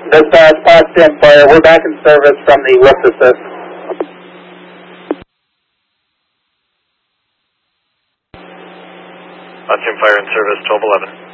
Dispatch, pod stand fire. We're back in service from the lift assist. Pod stand fire in service, 1211.